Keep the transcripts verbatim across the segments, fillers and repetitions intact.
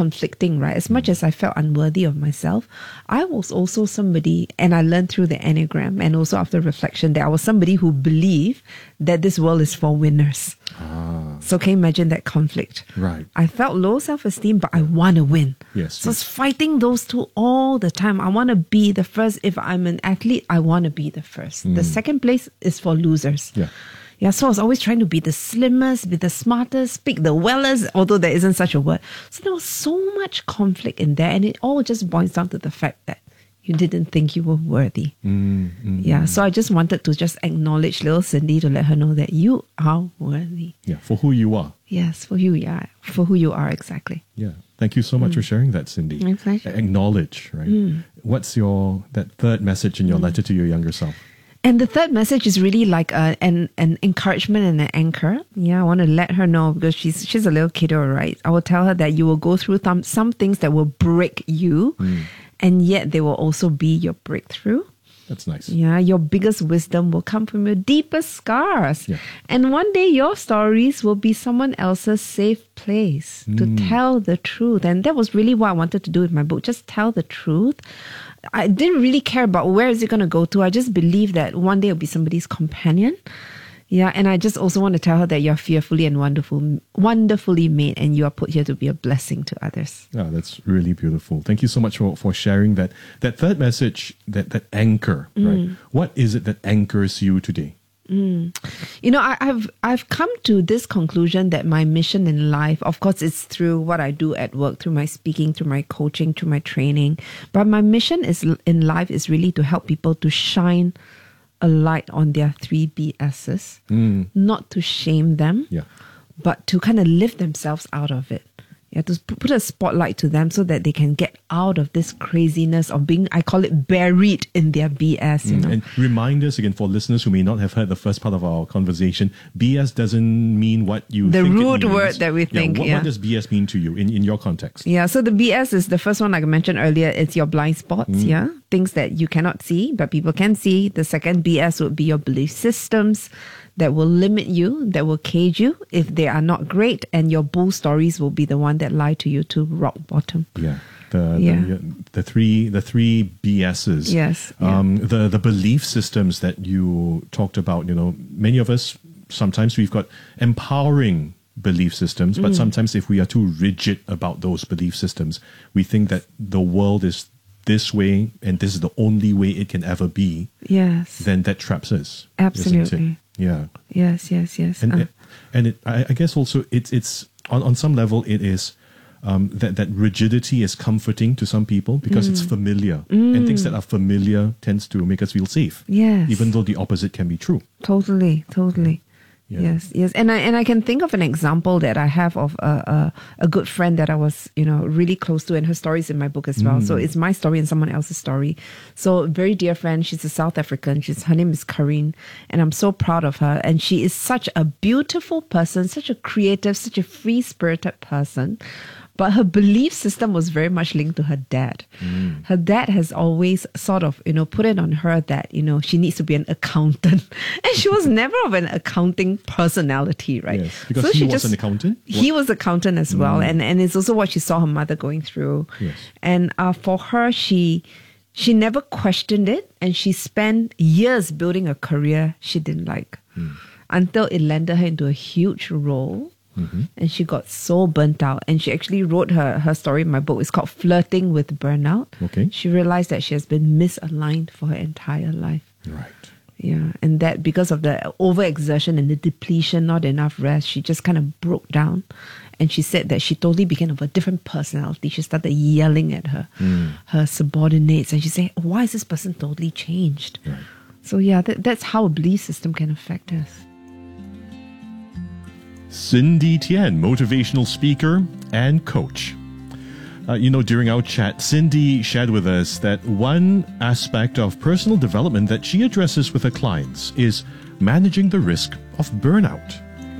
conflicting, right? As much as I felt unworthy of myself, I was also somebody, and I learned through the Enneagram and also after reflection that I was somebody who believed that this world is for winners. Ah. So can you imagine that conflict? Right. I felt low self-esteem, but I want to win. Yes. So yes. it's fighting those two all the time. I want to be the first. If I'm an athlete, I want to be the first. Mm. The second place is for losers. Yeah. Yeah, so I was always trying to be the slimmest, be the smartest, speak the wellest, although there isn't such a word. So there was so much conflict in there, and it all just boils down to the fact that you didn't think you were worthy. Mm, mm, yeah, so I just wanted to just acknowledge little Cindy to let her know that you are worthy. Yeah, for who you are. Yes, for who you are. For who you are, exactly. Yeah. Thank you so much mm. for sharing that, Cindy. My pleasure. Acknowledge, right? Mm. What's your that third message in your mm. letter to your younger self? And the third message is really like a, an an encouragement and an anchor. Yeah, I want to let her know because she's she's a little kiddo, right? I will tell her that you will go through some, some things that will break you, mm. and yet they will also be your breakthrough. That's nice. Yeah, your biggest wisdom will come from your deepest scars. Yeah. And one day your stories will be someone else's safe place mm. to tell the truth. And that was really what I wanted to do with my book, just tell the truth. I didn't really care about where is it going to go to. I just believe that one day it'll be somebody's companion. Yeah, and I just also want to tell her that you're fearfully and wonderful, wonderfully made, and you are put here to be a blessing to others. Oh, that's really beautiful. Thank you so much for, for sharing that. That third message, that, that anchor, mm. right? What is it that anchors you today? Mm. You know, I, I've I've come to this conclusion that my mission in life, of course, it's through what I do at work, through my speaking, through my coaching, through my training. But my mission is in life is really to help people to shine a light on their three B S's, mm. not to shame them, yeah. but to kind of lift themselves out of it. Yeah, to put a spotlight to them so that they can get out of this craziness of being, I call it, buried in their B S. You mm, know? And remind us again, for listeners who may not have heard the first part of our conversation, B S doesn't mean what you the think rude it means. word that we think. Yeah, what, yeah. what does B S mean to you in, in your context? Yeah, so the B S is the first one, like I mentioned earlier, it's your blind spots, mm. yeah? Things that you cannot see, but people can see. The second B S would be your belief systems that will limit you, that will cage you if they are not great, and your bull stories will be the one that lie to you to rock bottom. Yeah. The, yeah. the the three the three B S's. Yes. Um, yeah. the the belief systems that you talked about. You know, many of us sometimes we've got empowering belief systems, but mm. sometimes if we are too rigid about those belief systems, we think that the world is this way and this is the only way it can ever be. Yes. Then that traps us. Absolutely. Yeah. Yes. Yes. Yes. And uh. it, and it, I, I guess also it's it's on, on some level it is. Um, that, that rigidity is comforting to some people because mm. it's familiar. Mm. And things that are familiar tends to make us feel safe. Yes. Even though the opposite can be true. Totally, totally. Yeah. Yes, yes. And I and I can think of an example that I have of a, a, a good friend that I was, you know, really close to, and her story is in my book as well. Mm. So it's my story and someone else's story. So very dear friend, she's a South African. She's her name is Karine, and I'm so proud of her. And she is such a beautiful person, such a creative, such a free-spirited person. But her belief system was very much linked to her dad. Mm. Her dad has always sort of, you know, put it on her that, you know, she needs to be an accountant. And she was never of an accounting personality, right? Yes, because so he she was just, an accountant? He was accountant as well. Mm. And, and it's also what she saw her mother going through. Yes. And uh, for her, she she never questioned it. And she spent years building a career she didn't like. Mm. Until it landed her into a huge role. Mm-hmm. And she got so burnt out. And she actually wrote her, her story in my book. It's called Flirting with Burnout. Okay. She realized that she has been misaligned for her entire life. Right. Yeah. And that because of the overexertion and the depletion, not enough rest, she just kind of broke down. And she said that she totally became of a different personality. She started yelling at her, mm. her subordinates. And she said, why is this person totally changed? Right. So yeah, that, that's how a belief system can affect us. Cindy Tian, motivational speaker and coach. Uh, you know, during our chat, Cindy shared with us that one aspect of personal development that she addresses with her clients is managing the risk of burnout.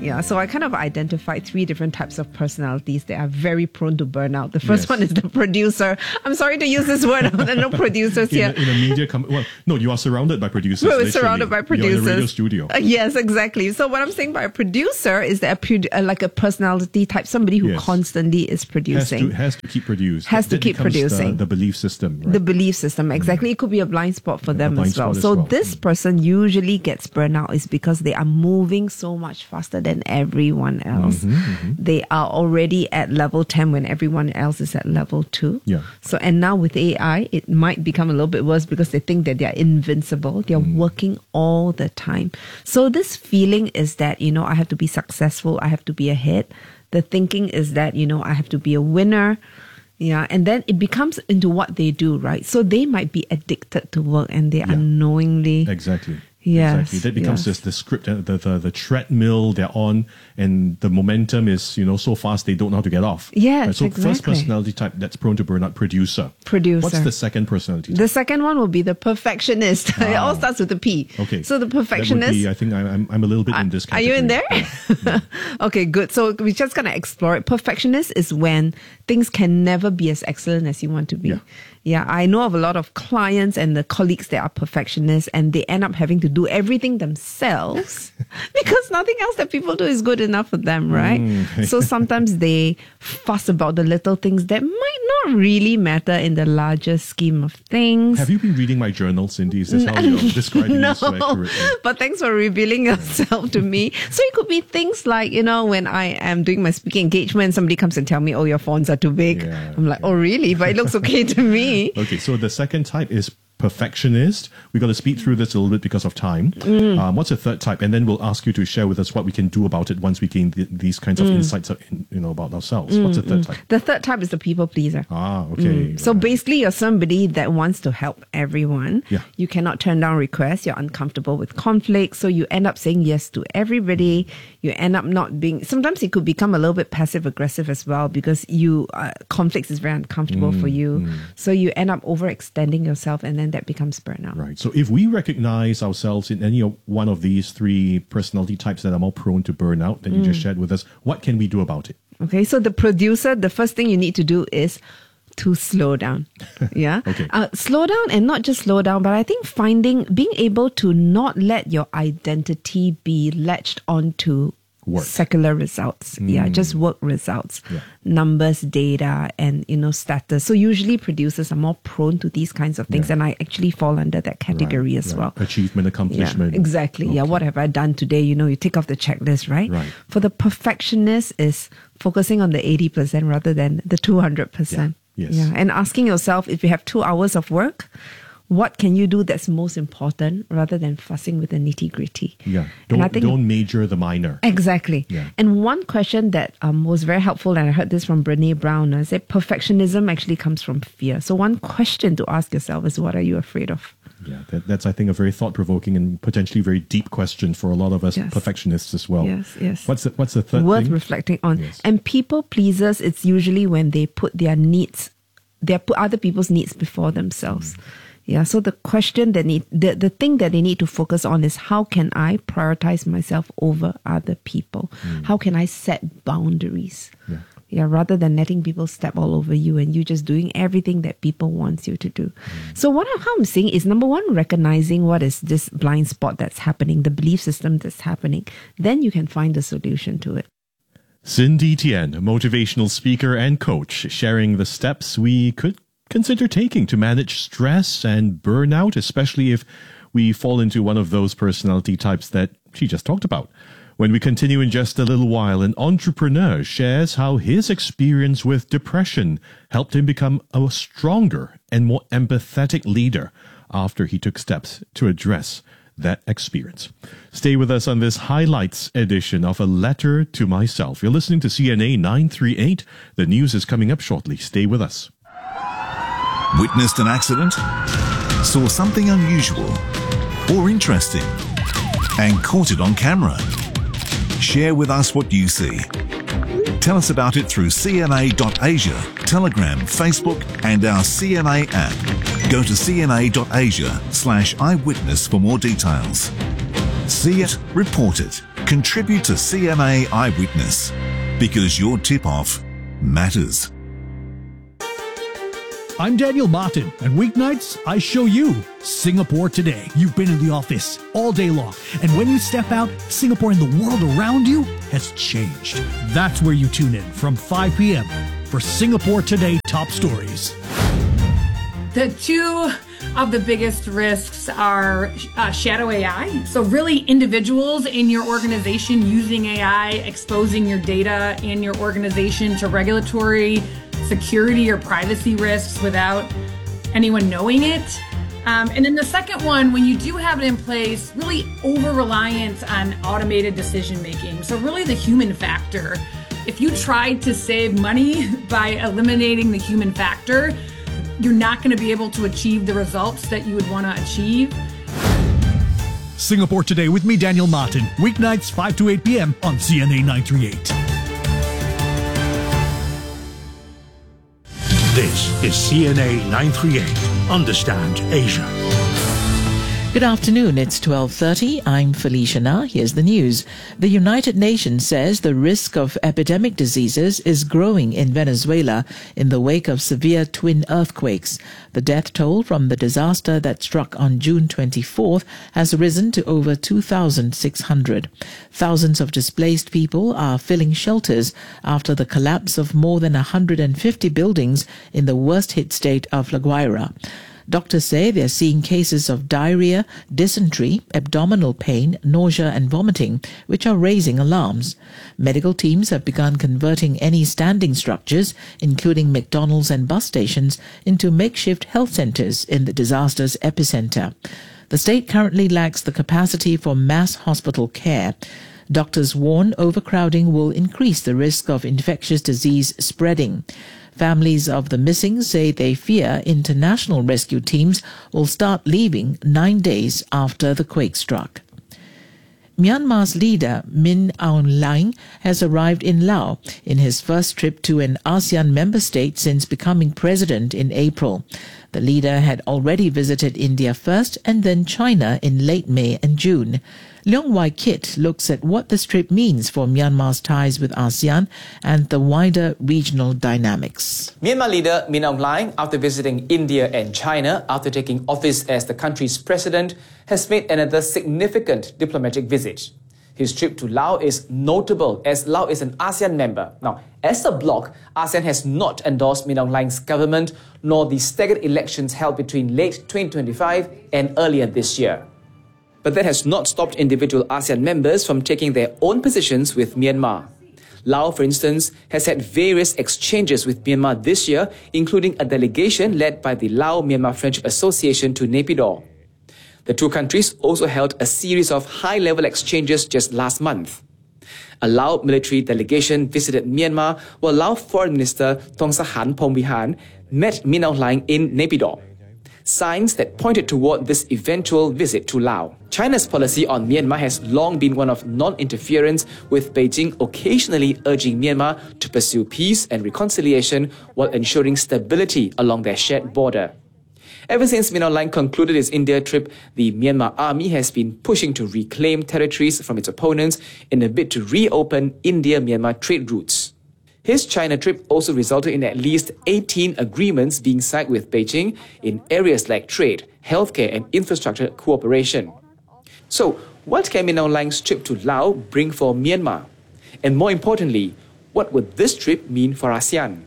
Yeah, so I kind of identified three different types of personalities that are very prone to burnout. The first Yes. one is the producer. I'm sorry to use this word. There are no producers In, here. a, in a media company, well, no, you are surrounded by producers. We're literally. surrounded by producers. You're in a radio studio. Uh, yes, exactly. So what I'm saying by a producer is that a produ- uh, like a personality type, somebody who Yes. constantly is has producing. to has to keep produced. Has to That keep becomes producing. The, the belief system. Right? The belief system, exactly. It could be a blind spot for them blind as well. spot as So well. this Mm. person usually gets burnout is because they are moving so much faster than everyone else. Mm-hmm, They are already at level ten when everyone else is at level two. Yeah. So, and now with A I, it might become a little bit worse because they think that they're invincible. They're Mm. working all the time. So this feeling is that, you know, I have to be successful. I have to be ahead. The thinking is that, you know, I have to be a winner. Yeah, and then it becomes into what they do, right? So they might be addicted to work and they Yeah. unknowingly. Exactly. Yes, Exactly. That becomes yes. just the script, uh, the, the the treadmill they're on, and the momentum is, you know, so fast they don't know how to get off. Yes, So first exactly. personality type that's prone to burnout, producer. Producer. What's the second personality type? The second one will be the perfectionist. It all starts with a P. Okay. So the That would perfectionist. be, I think I'm, I'm, I'm a little bit in this Are category. you in there? Yeah. Okay, good. So we're just going to explore it. Perfectionist is when things can never be as excellent as you want to be. Yeah. Yeah, I know of a lot of clients and the colleagues that are perfectionists and they end up having to do everything themselves because nothing else that people do is good enough for them, right? Mm. So sometimes they fuss about the little things that might not really matter in the larger scheme of things. Have you been reading my journal, Cindy? Is this how you're describing No, this accurately? but thanks for revealing yourself to me. So it could be things like, you know, when I am doing my speaking engagement, somebody comes and tell me, oh, your fonts are too big. Yeah, I'm like, yeah. oh, really? But it looks okay to me. Okay, so the second type is perfectionist. We got to speed through this a little bit because of time. Mm. Um, what's the third type? And then we'll ask you to share with us what we can do about it once we gain th- these kinds of Mm. insights, uh, in, you know, about ourselves. What's the third type? The third type is the people pleaser. Ah, okay. So right. basically, you're somebody that wants to help everyone. Yeah. You cannot turn down requests. You're uncomfortable with conflict. So you end up saying yes to everybody. You end up not being, sometimes it could become a little bit passive aggressive as well because you, uh, conflicts is very uncomfortable for you. So you end up overextending yourself and then that becomes burnout. Right. So if we recognize ourselves in any of one of these three personality types that are more prone to burnout that you Mm. just shared with us, what can we do about it? Okay, so the producer, the first thing you need to do is to slow down. Yeah. Okay. Uh, slow down and not just slow down, but I think finding, being able to not let your identity be latched onto Work. secular results. Yeah, just work results, Yeah. numbers, data, and, you know, status. So usually producers are more prone to these kinds of things, Yeah. and I actually fall under that category Right, as right. well. Achievement, accomplishment. Yeah, exactly. Yeah, Okay. what have I done today? You know, you tick off the checklist, right? Right. For the perfectionist is focusing on the eighty percent rather than the two hundred percent. Yeah. Yes. Yeah. And asking yourself, if you have two hours of work, what can you do that's most important rather than fussing with the nitty gritty? Yeah. And Don't, I think don't major the minor. Exactly. Yeah. And one question that um, was very helpful, and I heard this from Brene Brown, I said perfectionism actually comes from fear. So one question to ask yourself is, what are you afraid of? Yeah, that, that's, I think, a very thought-provoking and potentially very deep question for a lot of us Yes. perfectionists as well. Yes, yes. What's the, what's the third Worth thing? reflecting on. Yes. And people pleasers, it's usually when they put their needs, they put other people's needs before themselves. Mm. Yeah. So the question that need, the, the thing that they need to focus on is, how can I prioritize myself over other people? How can I set boundaries? Yeah. Yeah, rather than letting people step all over you and you just doing everything that people want you to do. So what I- how I'm saying is, number one, recognizing what is this blind spot that's happening, the belief system that's happening. Then you can find a solution to it. Cindy Tian, a motivational speaker and coach, sharing the steps we could consider taking to manage stress and burnout, especially if we fall into one of those personality types that she just talked about. When we continue in just a little while, an entrepreneur shares how his experience with depression helped him become a stronger and more empathetic leader after he took steps to address that experience. Stay with us on this highlights edition of A Letter to Myself. You're listening to C N A nine three eight. The news is coming up shortly. Stay with us. Witnessed an accident? Saw something unusual or interesting and caught it on camera? Share with us what you see. Tell us about it through C N A dot Asia, Telegram, Facebook and our C N A app. Go to C N A dot Asia slash eyewitness for more details. See it, report it. Contribute to C M A Eyewitness, because your tip-off matters. I'm Daniel Martin, and weeknights, I show you Singapore Today. You've been in the office all day long, and when you step out, Singapore and the world around you has changed. That's where you tune in from five p.m. for Singapore Today Top Stories. The two of the biggest risks are uh, shadow A I. So really individuals in your organization using A I, exposing your data in your organization to regulatory, security, or privacy risks without anyone knowing it. Um, and then the second one, when you do have it in place, really over-reliance on automated decision-making. So really the human factor. If you tried to save money by eliminating the human factor, you're not going to be able to achieve the results that you would want to achieve. Singapore Today with me, Daniel Martin. Weeknights, five to eight p.m. on C N A nine thirty-eight. This is C N A nine thirty-eight. Understand Asia. Good afternoon, it's twelve thirty. I'm Felicia Na. Here's the news. The United Nations says the risk of epidemic diseases is growing in Venezuela in the wake of severe twin earthquakes. The death toll from the disaster that struck on June twenty-fourth has risen to over two thousand six hundred. Thousands of displaced people are filling shelters after the collapse of more than one hundred fifty buildings in the worst-hit state of La Guaira. Doctors say they're seeing cases of diarrhea, dysentery, abdominal pain, nausea and vomiting, which are raising alarms. Medical teams have begun converting any standing structures, including McDonald's and bus stations, into makeshift health centres in the disaster's epicenter. The state currently lacks the capacity for mass hospital care. Doctors warn overcrowding will increase the risk of infectious disease spreading. Families of the missing say they fear international rescue teams will start leaving nine days after the quake struck. Myanmar's leader, Min Aung Hlaing, has arrived in Laos in his first trip to an ASEAN member state since becoming president in April. The leader had already visited India first and then China in late May and June. Leong Wai Kit looks at what this trip means for Myanmar's ties with ASEAN and the wider regional dynamics. Myanmar leader Min Aung Hlaing, after visiting India and China after taking office as the country's president, has made another significant diplomatic visit. His trip to Laos is notable as Laos is an ASEAN member. Now, as a bloc, ASEAN has not endorsed Min Aung Hlaing's government nor the staggered elections held between late twenty twenty-five and earlier this year. But that has not stopped individual ASEAN members from taking their own positions with Myanmar. Laos, for instance, has had various exchanges with Myanmar this year, including a delegation led by the Lao-Myanmar Friendship Association to Naypyidaw. The two countries also held a series of high-level exchanges just last month. A Lao military delegation visited Myanmar, while Lao Foreign Minister Thongsahan Phongvihan met Min Aung Hlaing in Naypyidaw. Signs that pointed toward this eventual visit to Laos. China's policy on Myanmar has long been one of non-interference, with Beijing occasionally urging Myanmar to pursue peace and reconciliation while ensuring stability along their shared border. Ever since Min Aung Hlaing concluded his India trip, the Myanmar army has been pushing to reclaim territories from its opponents in a bid to reopen India-Myanmar trade routes. His China trip also resulted in at least eighteen agreements being signed with Beijing in areas like trade, healthcare and infrastructure cooperation. So, what can Min Aung Hlaing's trip to Laos bring for Myanmar? And more importantly, what would this trip mean for ASEAN?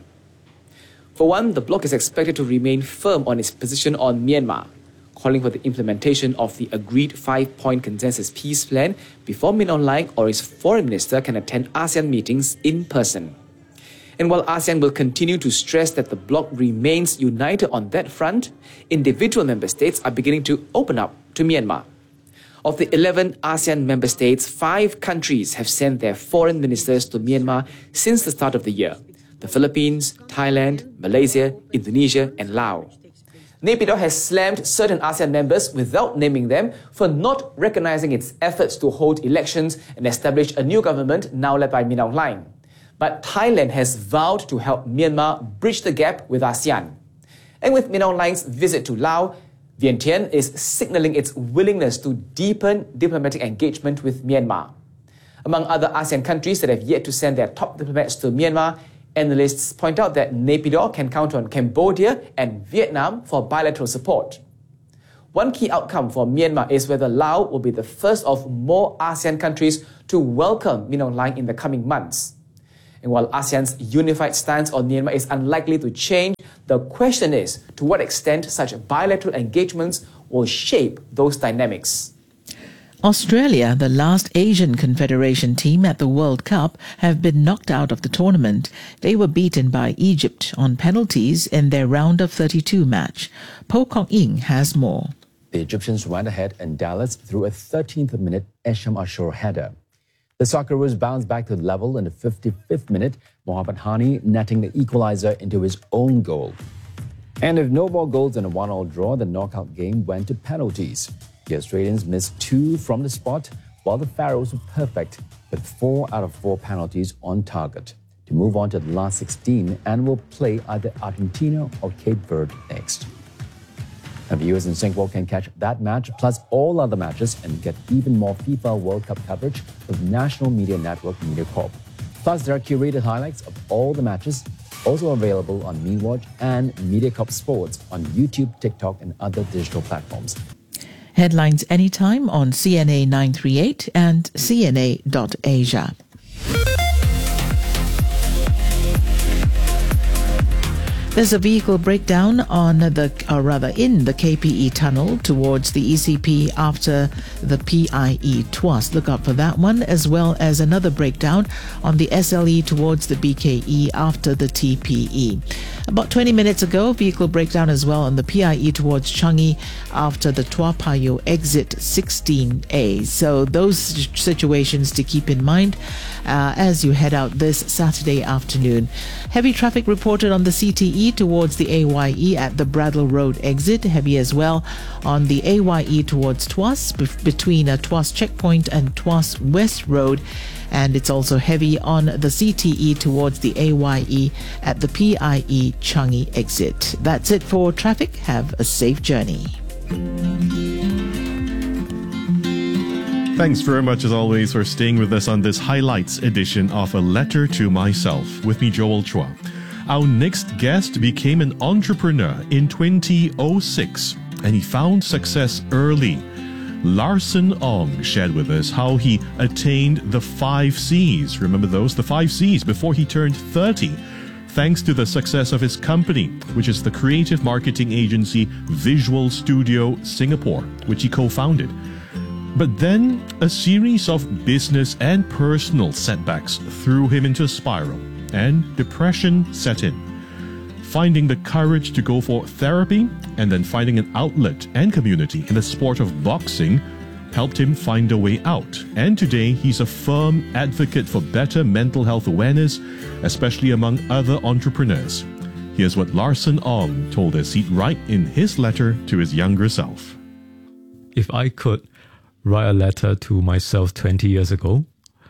For one, the bloc is expected to remain firm on its position on Myanmar, calling for the implementation of the agreed five-point consensus peace plan before Min Aung Hlaing or his foreign minister can attend ASEAN meetings in person. And while ASEAN will continue to stress that the bloc remains united on that front, individual member states are beginning to open up to Myanmar. Of the eleven ASEAN member states, five countries have sent their foreign ministers to Myanmar since the start of the year: the Philippines, Thailand, Malaysia, Indonesia, and Laos. Naypyidaw has slammed certain ASEAN members, without naming them, for not recognizing its efforts to hold elections and establish a new government now led by Min Aung Hlaing. But Thailand has vowed to help Myanmar bridge the gap with ASEAN. And with Min Aung Hlaing's visit to Laos, Vientiane is signalling its willingness to deepen diplomatic engagement with Myanmar. Among other ASEAN countries that have yet to send their top diplomats to Myanmar, analysts point out that Naypyidaw can count on Cambodia and Vietnam for bilateral support. One key outcome for Myanmar is whether Laos will be the first of more ASEAN countries to welcome Min Aung Hlaing in the coming months. And while ASEAN's unified stance on Myanmar is unlikely to change, the question is to what extent such bilateral engagements will shape those dynamics. Australia, the last Asian Confederation team at the World Cup, have been knocked out of the tournament. They were beaten by Egypt on penalties in their round of thirty-two match. Po Kok Ying has more. The Egyptians went ahead in Dallas through a thirteenth minute Esham Ashur header. The Socceroos bounced back to the level in the fifty-fifth minute, Mohamed Hani netting the equalizer into his own goal. And with no more goals in a one-all draw, the knockout game went to penalties. The Australians missed two from the spot, while the Pharaohs were perfect with four out of four penalties on target to move on to the last sixteen and will play either Argentina or Cape Verde next. Now, viewers in Singapore can catch that match plus all other matches and get even more FIFA World Cup coverage with National Media Network MediaCorp. Plus, there are curated highlights of all the matches, also available on MeWatch and MediaCorp Sports on YouTube, TikTok, and other digital platforms. Headlines anytime on C N A nine three eight and C N A dot asia. There's a vehicle breakdown on the, or rather in the K P E tunnel towards the E C P after the P I E Tuas. Look out for that one, as well as another breakdown on the S L E towards the B K E after the T P E. About twenty minutes ago, vehicle breakdown as well on the P I E towards Changi after the Tua Payoh exit sixteen A. So those situations to keep in mind uh, as you head out this Saturday afternoon. Heavy traffic reported on the C T E towards the A Y E at the Bradwell Road exit. Heavy as well on the A Y E towards Tuas be- between a Tuas checkpoint and Tuas West Road. And it's also heavy on the C T E towards the A Y E at the P I E Changi exit. That's it for traffic. Have a safe journey. Thanks very much, as always, for staying with us on this highlights edition of A Letter to Myself. With me, Joel Chua. Our next guest became an entrepreneur in twenty oh six, and he found success early. Larson Ong shared with us how he attained the five C's. Remember those? The five C's before he turned thirty, thanks to the success of his company, which is the creative marketing agency Visual Studio Singapore, which he co-founded. But then a series of business and personal setbacks threw him into a spiral, and depression set in. Finding the courage to go for therapy and then finding an outlet and community in the sport of boxing helped him find a way out. And today he's a firm advocate for better mental health awareness, especially among other entrepreneurs. Here's what Larson Ong told us he'd write in his letter to his younger self. If I could write a letter to myself twenty years ago,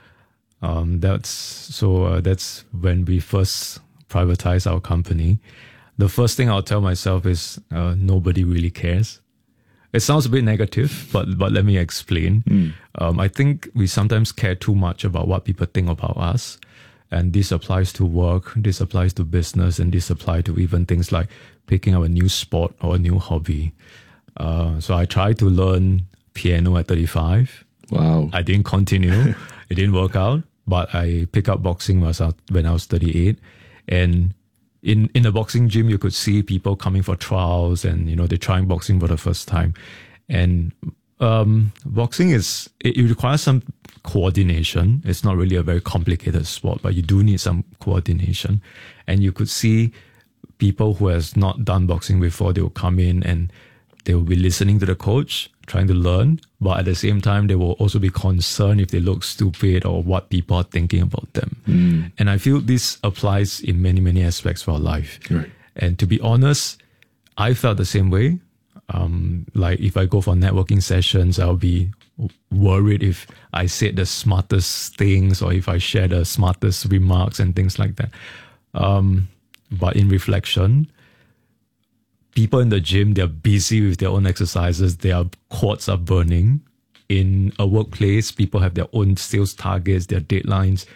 um, that's so uh, that's when we first privatize our company. The first thing I'll tell myself is uh, nobody really cares. It sounds a bit negative, but but let me explain. Mm. Um, I think we sometimes care too much about what people think about us. And this applies to work, this applies to business, and this applies to even things like picking up a new sport or a new hobby. Uh, so I tried to learn piano at thirty-five. Wow. I didn't continue. It didn't work out. But I picked up boxing when I was thirty-eight. And in, in the boxing gym, you could see people coming for trials and, you know, they're trying boxing for the first time. And um, boxing is, it, it requires some coordination. It's not really a very complicated sport, but you do need some coordination. And you could see people who has not done boxing before, they will come in and they will be listening to the coach, trying to learn, but at the same time, they will also be concerned if they look stupid or what people are thinking about them. Mm. And I feel this applies in many, many aspects of our life. Right. And to be honest, I felt the same way. Um, like if I go for networking sessions, I'll be worried if I said the smartest things or if I share the smartest remarks and things like that. Um, but in reflection, people in the gym, they're busy with their own exercises. Their quads are burning. in a workplace, people have their own sales targets, their deadlines.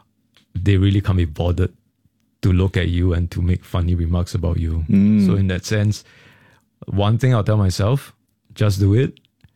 They really can't be bothered to look at you and to make funny remarks about you. Mm. So in that sense, one thing I'll tell myself, just do it.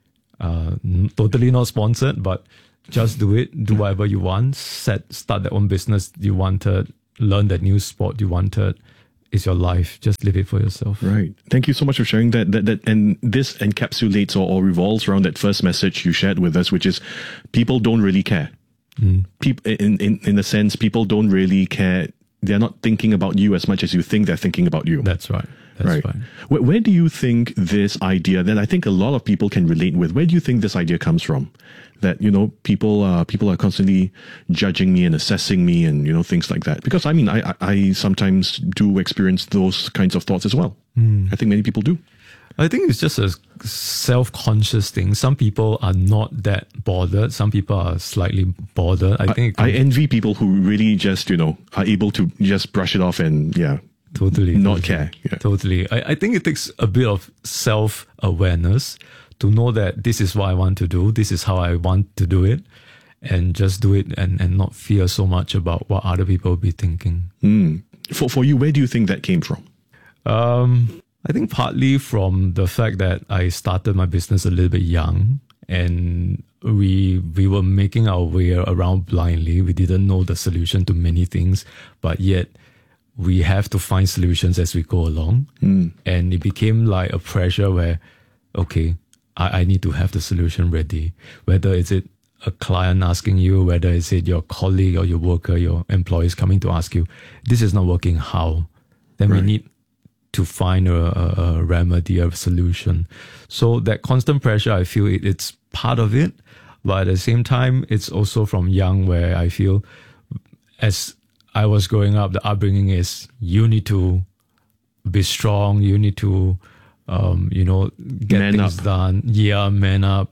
Uh, totally not sponsored, but just do it. Do whatever you want. Set, start that own business you wanted. Learn that new sport you wanted. It's your life. Just live it for yourself. Right. Thank you so much for sharing that. That, that and this encapsulates or, or revolves around that first message you shared with us, which is people don't really care. Mm. People, in, in, in a sense, people don't really care. They're not thinking about you as much as you think they're thinking about you. That's right. That's right. right. Where, where do you think this idea that I think a lot of people can relate with, where do you think this idea comes from? That, you know, people uh, people are constantly judging me and assessing me and, you know, things like that. Because, I mean, I, I, I sometimes do experience those kinds of thoughts as well. Mm. I think many people do. I think it's just a self-conscious thing. Some people are not that bothered. Some people are slightly bothered. I, I think I envy people who really just, you know, are able to just brush it off and, yeah, totally not totally, care. Yeah. Totally. I, I think it takes a bit of self-awareness to know that this is what I want to do. This is how I want to do it. And just do it and, and not fear so much about what other people will be thinking. Mm. For, for you, where do you think that came from? Um... I think partly from the fact that I started my business a little bit young and we we were making our way around blindly. We didn't know the solution to many things, but yet we have to find solutions as we go along. Mm. And it became like a pressure where, okay, I, I need to have the solution ready. Whether it's it a client asking you, whether it's it your colleague or your worker, your employees coming to ask you, this is not working, how? Then right. we need to find a, a, a remedy, a solution. So that constant pressure, I feel it, it's part of it. But at the same time, it's also from young where I feel as I was growing up, the upbringing is you need to be strong. You need to, um, you know, get man things up. done. Yeah, man up.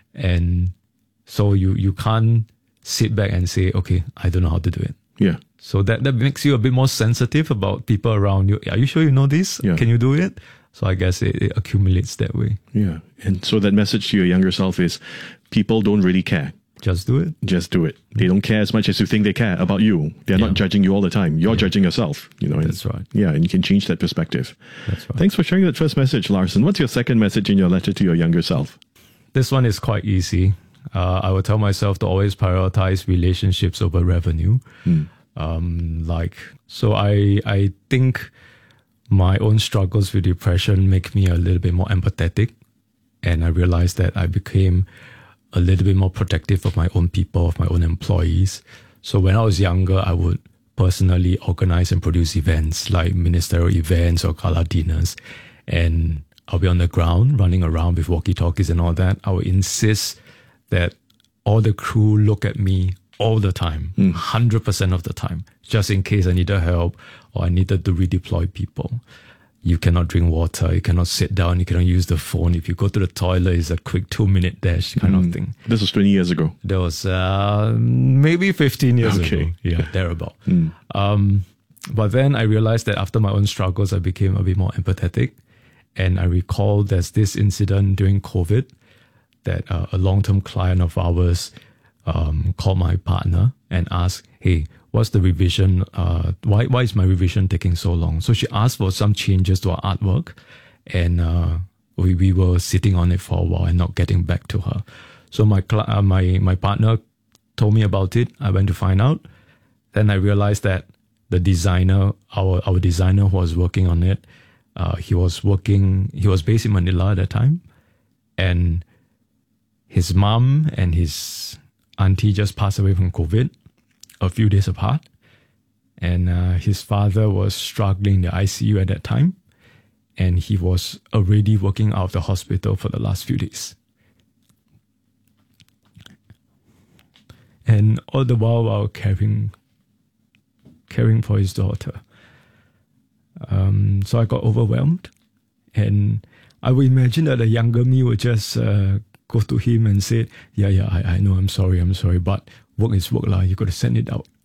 And so you, you can't sit back and say, okay, I don't know how to do it. Yeah. So that, that makes you a bit more sensitive about people around you. Are you sure you know this? Yeah. Can you do it? So I guess it, it accumulates that way. Yeah. And so that message to your younger self is people don't really care. Just do it. Just do it. They don't care as much as you think they care about you. They're yeah. not judging you all the time. You're yeah. judging yourself. You know. That's right. Yeah, and you can change that perspective. That's right. Thanks for sharing that first message, Larson. What's your second message in your letter to your younger self? This one is quite easy. Uh, I would tell myself to always prioritize relationships over revenue. Hmm. Um, like, so I, I think my own struggles with depression make me a little bit more empathetic. And I realized that I became a little bit more protective of my own people, of my own employees. So when I was younger, I would personally organize and produce events like ministerial events or gala dinners. And I'll be on the ground running around with walkie-talkies and all that. I would insist that all the crew look at me all the time, mm. one hundred percent of the time, just in case I needed help or I needed to redeploy people. You cannot drink water, you cannot sit down, you cannot use the phone. If you go to the toilet, it's a quick two-minute dash kind mm. of thing. This was twenty years ago. That was uh, maybe fifteen years okay. ago. Yeah, thereabout. Mm. Um, but then I realized that after my own struggles, I became a bit more empathetic. And I recall there's this incident during COVID that uh, a long-term client of ours Um, called my partner and asked, hey, what's the revision? Uh, why why is my revision taking so long? So she asked for some changes to our artwork and uh, we, we were sitting on it for a while and not getting back to her. So my, cl- uh, my, my partner told me about it. I went to find out. Then I realized that the designer, our, our designer who was working on it, uh, he was working, he was based in Manila at that time. And his mom and his auntie just passed away from COVID a few days apart. And uh, his father was struggling in the I C U at that time. And he was already working out of the hospital for the last few days. And all the while, while caring, caring for his daughter. Um, so I got overwhelmed. And I would imagine that a younger me would just uh, go to him and say, yeah, yeah, I, I know, I'm sorry, I'm sorry, but work is work, lah. You got to send it out.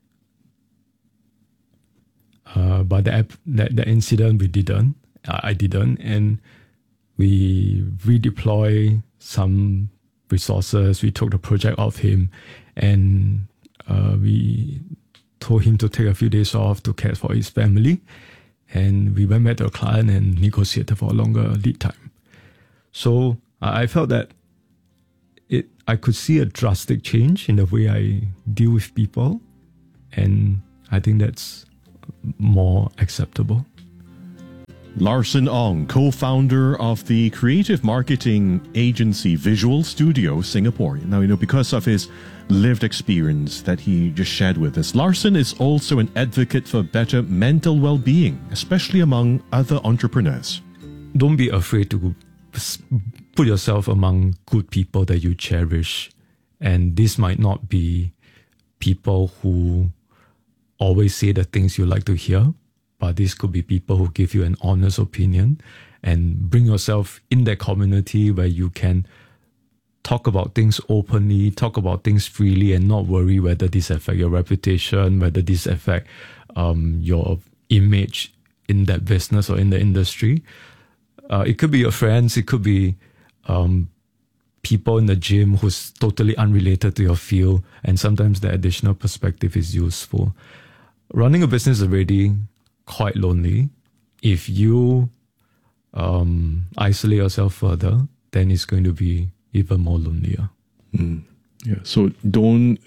Uh, but that, that that incident, we didn't. I didn't. And we redeploy some resources. We took the project off him, and uh, we told him to take a few days off to care for his family. And we went back to a client and negotiated for a longer lead time. So I felt that it I could see a drastic change in the way I deal with people, and I think that's more acceptable. Larson Ong, co-founder of the creative marketing agency Visual Studio Singapore. Now, you know, because of his lived experience that he just shared with us, Larson is also an advocate for better mental well-being, especially among other entrepreneurs. Don't be afraid to put yourself among good people that you cherish. And this might not be people who always say the things you like to hear, but this could be people who give you an honest opinion, and bring yourself in that community where you can talk about things openly, talk about things freely, and not worry whether this affect your reputation, whether this affect um, your image in that business or in the industry. Uh, it could be your friends, it could be um, people in the gym who's totally unrelated to your field, and sometimes the additional perspective is useful. Running a business is already quite lonely. If you um, isolate yourself further, then it's going to be even more lonelier. Mm. Yeah. So don't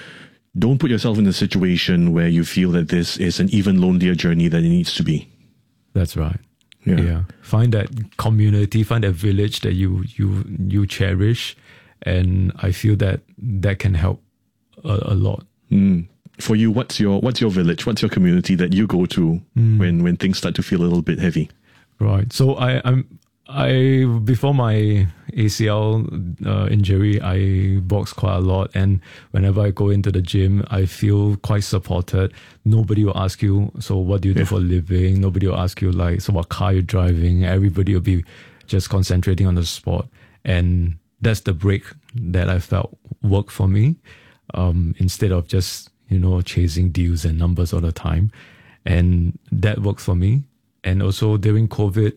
don't put yourself in a situation where you feel that this is an even lonelier journey than it needs to be. That's right. Yeah. yeah. Find that community, find that village that you you you cherish, and I feel that that can help a, a lot. Mm. For you, what's your what's your village? What's your community that you go to mm. when when things start to feel a little bit heavy? Right. So I I'm I before my A C L uh, injury, I boxed quite a lot, and whenever I go into the gym, I feel quite supported. Nobody will ask you, so what do you do yeah. for a living? Nobody will ask you, like, so what car you're driving? Everybody will be just concentrating on the sport, and that's the break that I felt worked for me. Um, instead of just you know chasing deals and numbers all the time, and that worked for me. And also during COVID,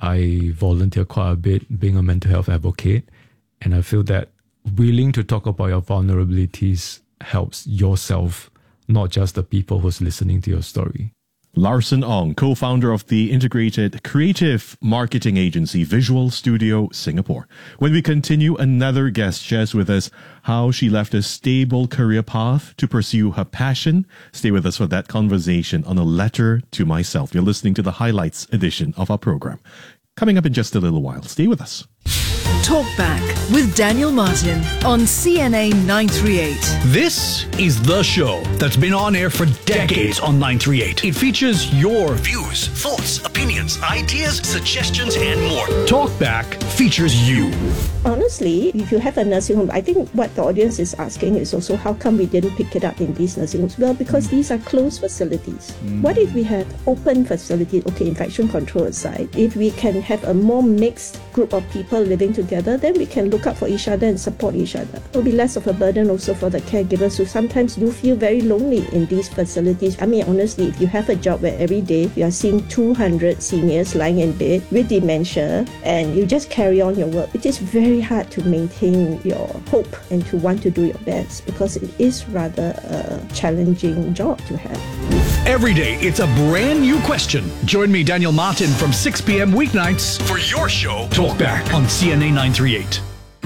I volunteer quite a bit, being a mental health advocate, and I feel that willing to talk about your vulnerabilities helps yourself, not just the people who's listening to your story. Larson Ong, co-founder of the integrated creative marketing agency Visual Studio Singapore. When we continue, another guest shares with us how she left a stable career path to pursue her passion. Stay with us for that conversation on A Letter to Myself. You're listening to the highlights edition of our program. Coming up in just a little while. Stay with us. Talkback with Daniel Martin on C N A nine thirty-eight. This is the show that's been on air for decades on nine thirty-eight. It features your views, thoughts, opinions, ideas, suggestions, and more. Talkback features you. Honestly, if you have a nursing home, I think what the audience is asking is also how come we didn't pick it up in these nursing homes? Well, because mm. these are closed facilities. Mm. What if we had open facilities? Okay, infection control aside, if we can have a more mixed group of people living together, then we can look out for each other and support each other. It will be less of a burden also for the caregivers who sometimes do feel very lonely in these facilities. I mean, honestly, if you have a job where every day you are seeing two hundred seniors lying in bed with dementia and you just carry on your work, it is very hard to maintain your hope and to want to do your best because it is rather a challenging job to have. Every day, it's a brand new question. Join me, Daniel Martin, from six p.m. weeknights for your show, Talkback on C N A nine thirty-eight.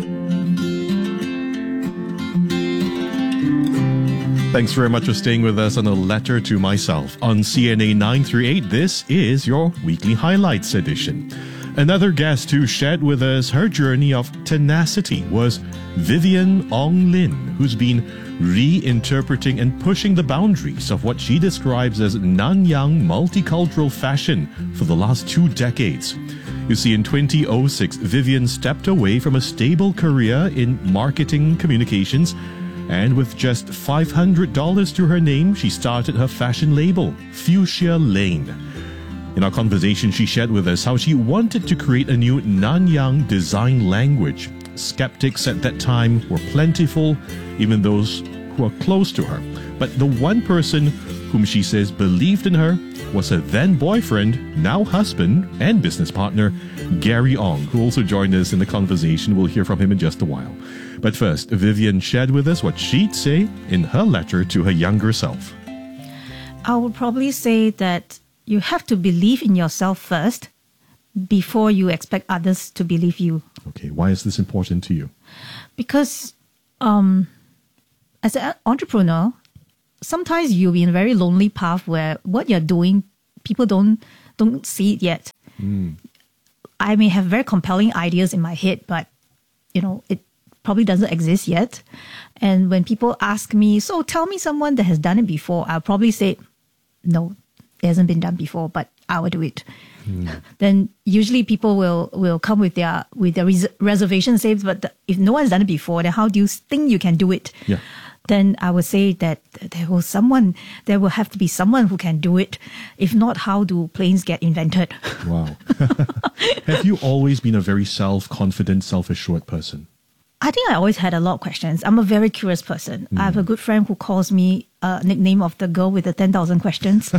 Thanks very much for staying with us on A Letter to Myself on C N A nine thirty-eight. This is your weekly highlights edition. Another guest who shared with us her journey of tenacity was Vivian Ong Lin, who's been reinterpreting and pushing the boundaries of what she describes as Nanyang multicultural fashion for the last two decades. You see, in twenty oh six, Vivian stepped away from a stable career in marketing communications, and with just five hundred dollars to her name, she started her fashion label, Fuchsia Lane. In our conversation, she shared with us how she wanted to create a new Nanyang design language. Skeptics at that time were plentiful, even those who are close to her. But the one person whom she says believed in her was her then boyfriend, now husband and business partner, Gary Ong, who also joined us in the conversation. We'll hear from him in just a while. But first, Vivian shared with us what she'd say in her letter to her younger self. I would probably say that you have to believe in yourself first before you expect others to believe you. Okay, why is this important to you? Because um, as an entrepreneur, sometimes you'll be in a very lonely path where what you're doing, people don't don't see it yet. Mm. I may have very compelling ideas in my head, but you know, it probably doesn't exist yet. And when people ask me, so tell me someone that has done it before, I'll probably say, no, it hasn't been done before, but I will do it. Mm. Then usually people will, will come with their with their res- reservation saves, but the, if no one's done it before, then how do you think you can do it? Yeah. Then I would say that there will someone, there will have to be someone who can do it. If not, how do planes get invented? Wow. Have you always been a very self-confident, self-assured person? I think I always had a lot of questions. I'm a very curious person. Mm. I have a good friend who calls me a uh, nickname of the girl with the ten thousand questions.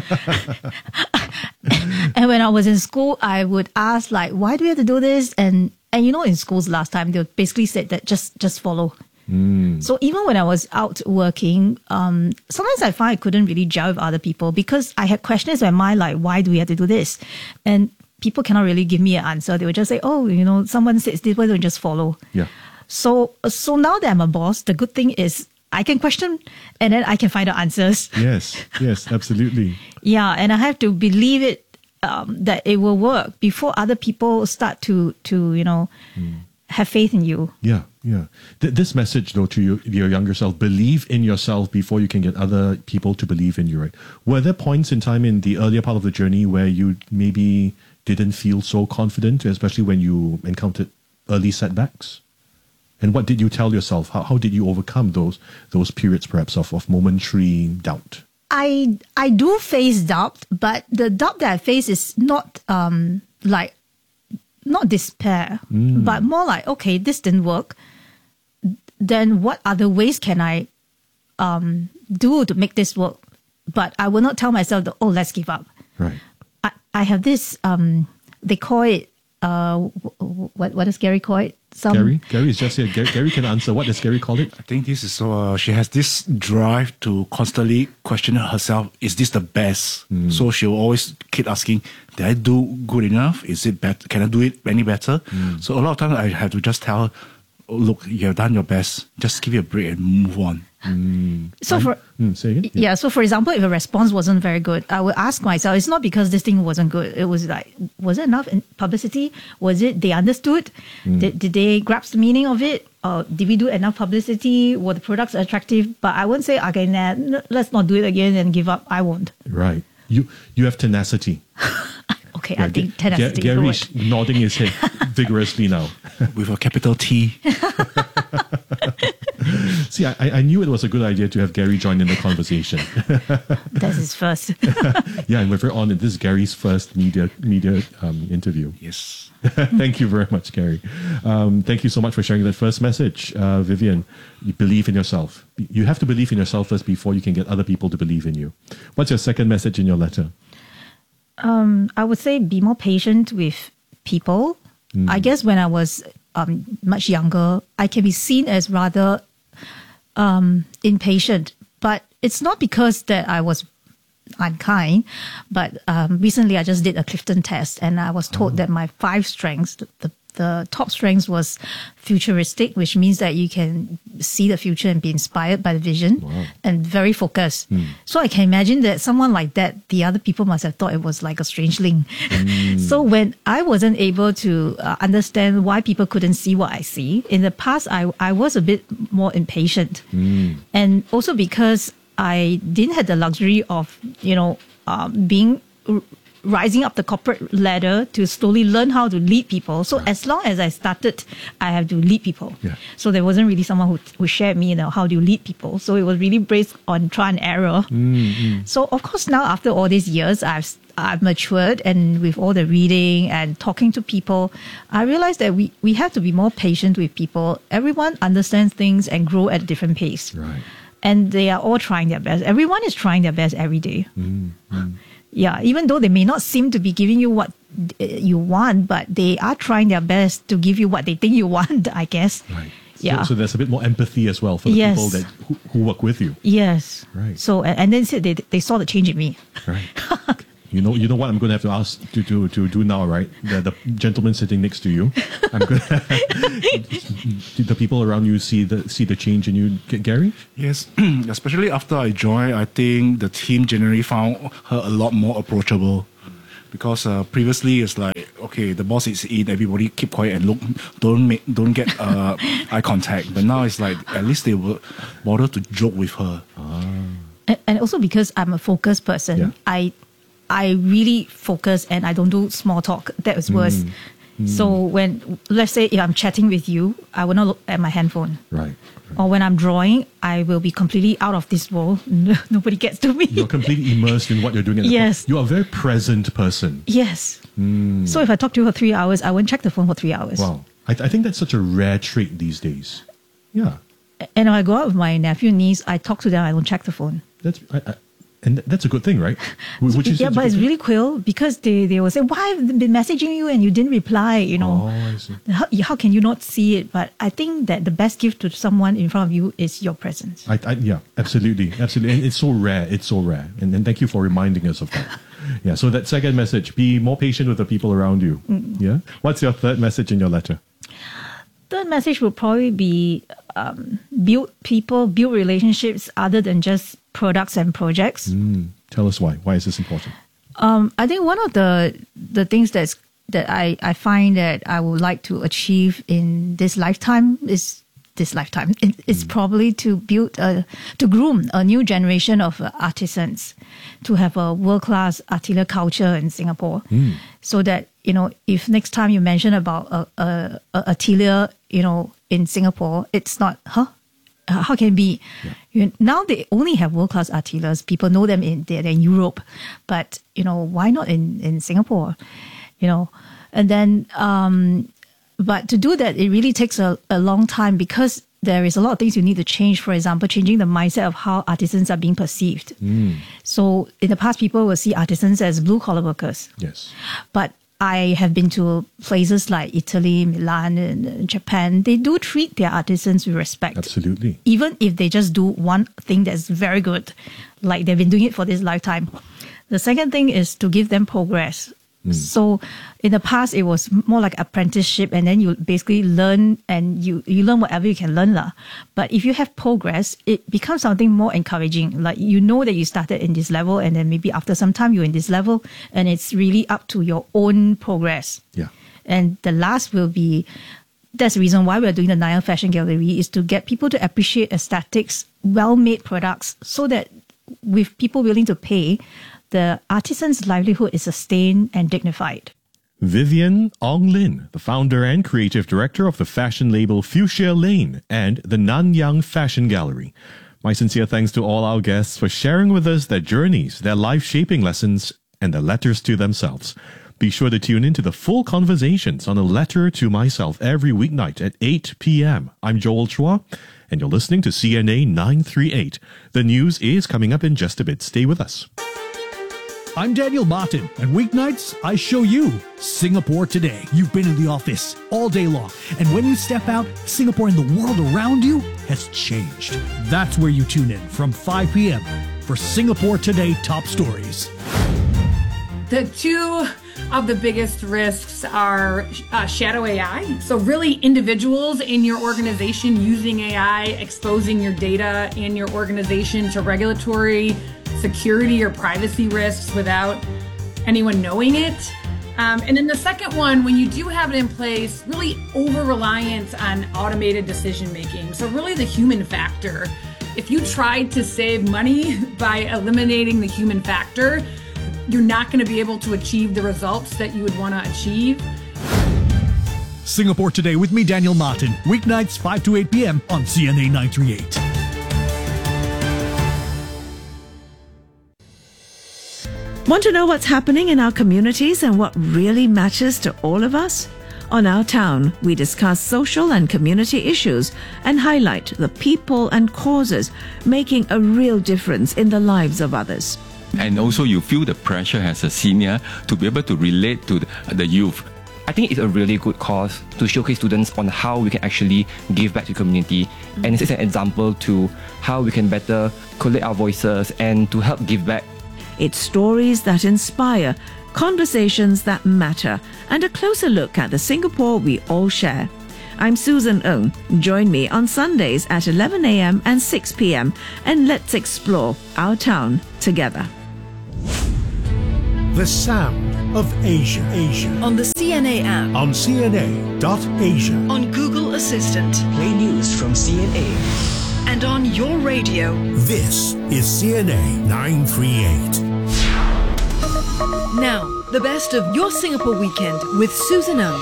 And when I was in school, I would ask like, why do we have to do this? And, and you know, in schools last time, they basically said that just, just follow. Mm. So even when I was out working, um, sometimes I find I couldn't really gel with other people because I had questions in my mind like, why do we have to do this? And people cannot really give me an answer. They would just say, oh, you know, someone says this, why don't you just follow? Yeah. So, so now that I'm a boss, the good thing is I can question and then I can find the answers. Yes, yes, absolutely. Yeah, and I have to believe it, um, that it will work before other people start to, to you know, mm. have faith in you. Yeah, yeah. Th- this message, though, to you, your younger self, believe in yourself before you can get other people to believe in you, right? Were there points in time in the earlier part of the journey where you maybe didn't feel so confident, especially when you encountered early setbacks? And what did you tell yourself? How how did you overcome those those periods, perhaps, of, of momentary doubt? I I do face doubt, but the doubt that I face is not um like not despair, mm. but more like, okay, this didn't work. Then what other ways can I um do to make this work? But I will not tell myself that, oh, let's give up. Right. I, I have this um they call it uh what what does Gary call it? Some Gary? Gary is just here. Gary, Gary can answer. What does Gary call it? I think this is so, uh, she has this drive to constantly question herself, is this the best? Mm. So she'll always keep asking, did I do good enough? Is it better? Can I do it any better? Mm. So a lot of times I have to just tell her, oh, look, you have done your best. Just give it a break and move on. Mm. So for mm, say again? Yeah. yeah, so for example, if a response wasn't very good, I would ask myself, it's not because this thing wasn't good. It was like, was it enough in publicity? Was it they understood? Mm. Did, did they grasp the meaning of it? Or did we do enough publicity? Were the products attractive? But I won't say, okay, nah, let's not do it again and give up. I won't. Right. You you have tenacity. Okay, yeah, I think tenacity. G- Gary's nodding his head vigorously now. With a capital T. See, I, I knew it was a good idea to have Gary join in the conversation. That's his first. Yeah, and we're very honored. This is Gary's first media media um, interview. Yes. Thank you very much, Gary. Um, thank you so much for sharing that first message, uh, Vivian. You believe in yourself. You have to believe in yourself first before you can get other people to believe in you. What's your second message in your letter? Um, I would say be more patient with people. Mm. I guess when I was um, much younger, I can be seen as rather um, impatient. But it's not because that I was unkind. But um, recently I just did a Clifton test and I was told oh. that my five strengths, the, the, the top strengths was futuristic, which means that you can see the future and be inspired by the vision wow. and very focused. Mm. So I can imagine that someone like that, the other people must have thought it was like a strangeling. Mm. So when I wasn't able to uh, understand why people couldn't see what I see, in the past, I, I was a bit more impatient. Mm. And also because I didn't have the luxury of, you know, um, being r- rising up the corporate ladder to slowly learn how to lead people. So right. as long as I started, I have to lead people. Yeah. So there wasn't really someone who who shared me, you know, how do you lead people. So it was really based on try and error. Mm-hmm. So of course now after all these years, I've I've matured, and with all the reading and talking to people, I realized that we, we have to be more patient with people. Everyone understands things and grow at a different pace. Right. and they are all trying their best. Everyone is trying their best every day. Mm-hmm. Yeah, even though they may not seem to be giving you what you want, but they are trying their best to give you what they think you want, I guess. Right. Yeah. So, so there's a bit more empathy as well for the Yes. people that who, who work with you. Yes. Right. So, and, and then said they, they saw the change in me. Right. You know, you know what I'm going to have to ask to to, to do now, right? The, the gentleman sitting next to you, I'm going. Did the people around you see the see the change in you, G- Gary? Yes, especially after I joined, I think the team generally found her a lot more approachable. Because uh, previously it's like, okay, the boss is in, everybody keep quiet and look, don't make, don't get uh, eye contact. But now it's like at least they will bother to joke with her. And, and also because I'm a focused person, Yeah. I I really focus and I don't do small talk. That was worse. Mm. Mm. So when, let's say if I'm chatting with you, I will not look at my handphone. Right. Or when I'm drawing, I will be completely out of this world. Nobody gets to me. You're completely immersed in what you're doing. At the Yes. You are a very present person. Yes. Mm. So if I talk to you for three hours, I won't check the phone for three hours. Wow. I, th- I think that's such a rare trait these days. Yeah. And when I go out with my nephew and niece, I talk to them, I don't check the phone. That's I, I, and that's a good thing, right? Would would you say Yeah, it's a but good it's thing? really cool because they, they will say, why have I been messaging you and you didn't reply, you know? Oh, I see. How, how can you not see it? But I think that the best gift to someone in front of you is your presence. I, I, yeah, absolutely, absolutely, and it's so rare. It's so rare, and, and thank you for reminding us of that. Yeah. So that second message: be more patient with the people around you. Mm. Yeah. What's your third message in your letter? Third message would probably be um, build people, build relationships other than just products and projects. Mm. Tell us why. Why is this important? Um, I think one of the the things that's that I, I find that I would like to achieve in this lifetime is this lifetime. It, it's probably to build a, to groom a new generation of uh, artisans, to have a world class artisan culture in Singapore, Mm. so that you know if next time you mention about a, a, a atelier, you know in Singapore, it's not huh. How can it be? You, now they only have world-class artisans. People know them in they're in Europe, but you know why not in, in Singapore? You know, and then um, but to do that, it really takes a, a long time because there is a lot of things you need to change. For example, changing the mindset of how artisans are being perceived. Mm. So in the past, people will see artisans as blue-collar workers. Yes. But I have been to places like Italy, Milan, and Japan. They do treat their artisans with respect. Absolutely. Even if they just do one thing that's very good, like they've been doing it for this lifetime. The second thing is to give them progress. Mm. So in the past, it was more like apprenticeship, and then you basically learn and you, you learn whatever you can learn. lah. But if you have progress, it becomes something more encouraging. Like you know that you started in this level, and then maybe after some time you're in this level, and it's really up to your own progress. Yeah. And the last will be, that's the reason why we're doing the Nayang Fashion Gallery, is to get people to appreciate aesthetics, well-made products, so that with people willing to pay, the artisan's livelihood is sustained and dignified. Vivian Ong Lin, the founder and creative director of the fashion label Fuchsia Lane and the Nanyang Fashion Gallery. My sincere thanks to all our guests for sharing with us their journeys, their life-shaping lessons, and their letters to themselves. Be sure to tune in to the full conversations on A Letter to Myself every weeknight at eight p.m. I'm Joel Chua, and you're listening to C N A nine thirty-eight. The news is coming up in just a bit. Stay with us. I'm Daniel Martin, and weeknights, I show you Singapore today. You've been in the office all day long, and when you step out, Singapore and the world around you has changed. That's where you tune in from five p.m. for Singapore Today Top Stories. The two of the biggest risks are uh, shadow A I. So really individuals in your organization using A I, exposing your data in your organization to regulatory, security, or privacy risks without anyone knowing it. Um, and then the second one, when you do have it in place, really over-reliance on automated decision-making. So really the human factor. If you tried to save money by eliminating the human factor, you're not going to be able to achieve the results that you would want to achieve. Singapore Today with me, Daniel Martin. Weeknights, five to eight p.m. on C N A nine thirty-eight. Want to know what's happening in our communities and what really matters to all of us? On Our Town, we discuss social and community issues and highlight the people and causes making a real difference in the lives of others. And also you feel the pressure as a senior to be able to relate to the, the youth. I think it's a really good cause to showcase students on how we can actually give back to the community. Mm-hmm. And it's an example to how we can better collect our voices and to help give back. It's stories that inspire, conversations that matter, and a closer look at the Singapore we all share. I'm Susan Ng. Join me on Sundays at eleven a.m. and six p.m. and let's explore our town together. The sound of Asia. Asia. On the C N A app. On C N A dot Asia. On Google Assistant. Play news from C N A. And on your radio. This is C N A nine thirty-eight. Now, the best of your Singapore weekend with Susan Ng.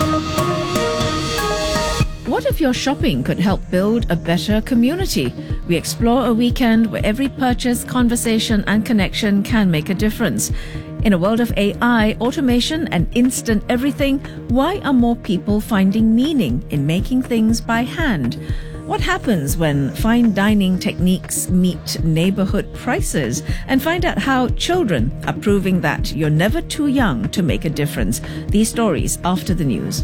What if your shopping could help build a better community? We explore a weekend where every purchase, conversation, and connection can make a difference. In a world of A I, automation, and instant everything, why are more people finding meaning in making things by hand? What happens when fine dining techniques meet neighborhood prices? And find out how children are proving that you're never too young to make a difference. These stories after the news.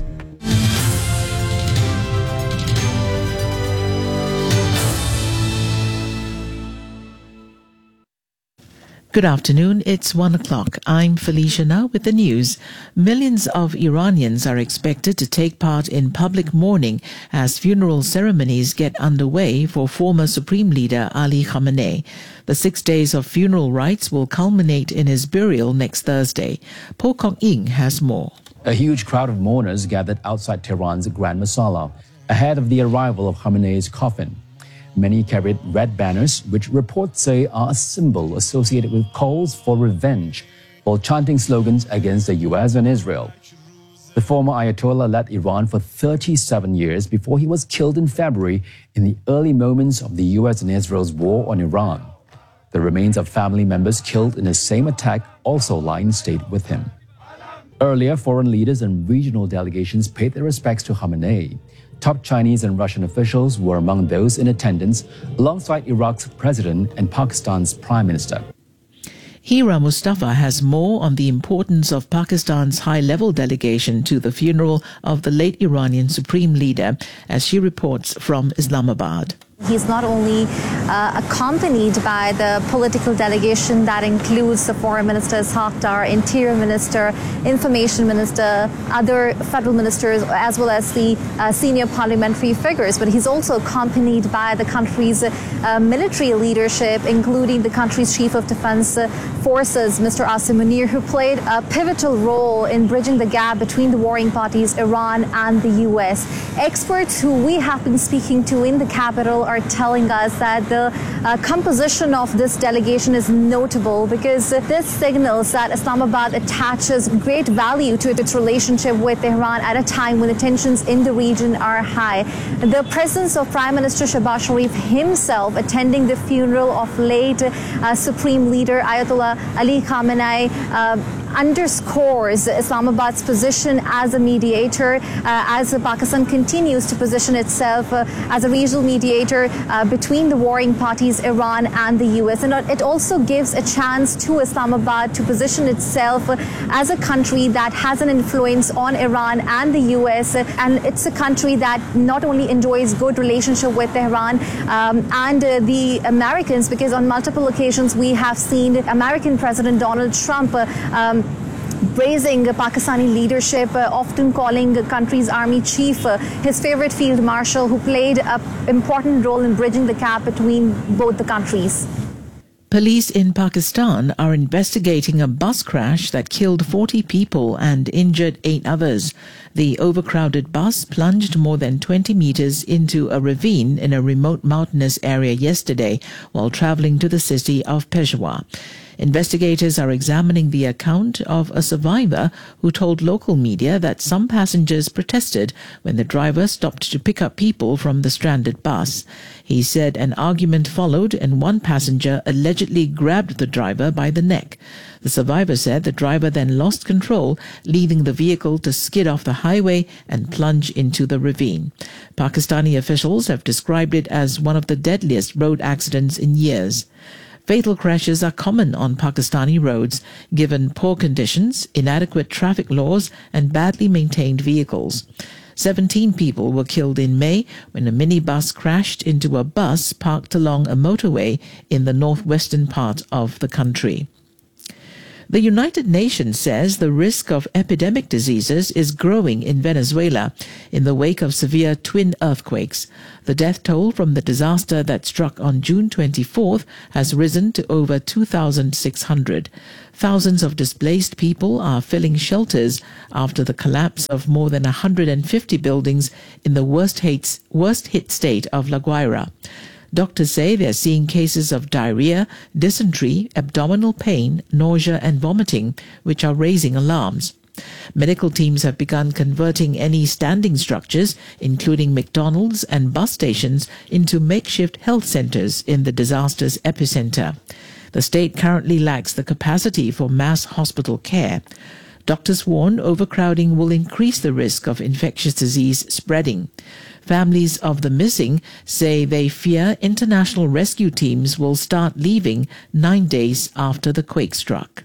Good afternoon, it's one o'clock. I'm Felicia now with the news. Millions of Iranians are expected to take part in public mourning as funeral ceremonies get underway for former Supreme Leader Ali Khamenei. The six days of funeral rites will culminate in his burial next Thursday. Po Kong Ying has more. A huge crowd of mourners gathered outside Tehran's Grand Masala ahead of the arrival of Khamenei's coffin. Many carried red banners, which reports say are a symbol associated with calls for revenge, while chanting slogans against the U S and Israel. The former Ayatollah led Iran for thirty-seven years before he was killed in February in the early moments of the U S and Israel's war on Iran. The remains of family members killed in the same attack also lie in state with him. Earlier, foreign leaders and regional delegations paid their respects to Khamenei. Top Chinese and Russian officials were among those in attendance, alongside Iraq's president and Pakistan's prime minister. Hira Mustafa has more on the importance of Pakistan's high-level delegation to the funeral of the late Iranian Supreme Leader, as she reports from Islamabad. He's not only uh, accompanied by the political delegation that includes the Foreign Minister Ishaq Dar, Interior Minister, Information Minister, other federal ministers, as well as the uh, senior parliamentary figures, but he's also accompanied by the country's uh, military leadership, including the country's Chief of Defense Forces, Mister Asim Munir, who played a pivotal role in bridging the gap between the warring parties, Iran and the U S. Experts who we have been speaking to in the capital are telling us that the uh, composition of this delegation is notable because this signals that Islamabad attaches great value to its relationship with Tehran at a time when the tensions in the region are high. The presence of Prime Minister Shehbaz Sharif himself attending the funeral of late uh, Supreme Leader Ayatollah Ali Khamenei uh, underscores Islamabad's position as a mediator uh, as Pakistan continues to position itself uh, as a regional mediator uh, between the warring parties, Iran and the U S. And it also gives a chance to Islamabad to position itself uh, as a country that has an influence on Iran and the U S. And it's a country that not only enjoys good relationship with Tehran um, and uh, the Americans, because on multiple occasions we have seen American President Donald Trump uh, um, praising Pakistani leadership, uh, often calling the country's army chief uh, his favorite field marshal, who played an important role in bridging the gap between both the countries. Police in Pakistan are investigating a bus crash that killed forty people and injured eight others. The overcrowded bus plunged more than twenty meters into a ravine in a remote mountainous area yesterday while traveling to the city of Peshawar. Investigators are examining the account of a survivor who told local media that some passengers protested when the driver stopped to pick up people from the stranded bus. He said an argument followed and one passenger allegedly grabbed the driver by the neck. The survivor said the driver then lost control, leaving the vehicle to skid off the highway and plunge into the ravine. Pakistani officials have described it as one of the deadliest road accidents in years. Fatal crashes are common on Pakistani roads, given poor conditions, inadequate traffic laws, and badly maintained vehicles. Seventeen people were killed in May when a minibus crashed into a bus parked along a motorway in the northwestern part of the country. The United Nations says the risk of epidemic diseases is growing in Venezuela in the wake of severe twin earthquakes. The death toll from the disaster that struck on June twenty-fourth has risen to over two thousand six hundred. Thousands of displaced people are filling shelters after the collapse of more than one hundred fifty buildings in the worst hit, worst hit state of La Guaira. Doctors say they're seeing cases of diarrhea, dysentery, abdominal pain, nausea and vomiting, which are raising alarms. Medical teams have begun converting any standing structures, including McDonald's and bus stations, into makeshift health centers in the disaster's epicenter. The state currently lacks the capacity for mass hospital care. Doctors warn overcrowding will increase the risk of infectious disease spreading. Families of the missing say they fear international rescue teams will start leaving nine days after the quake struck.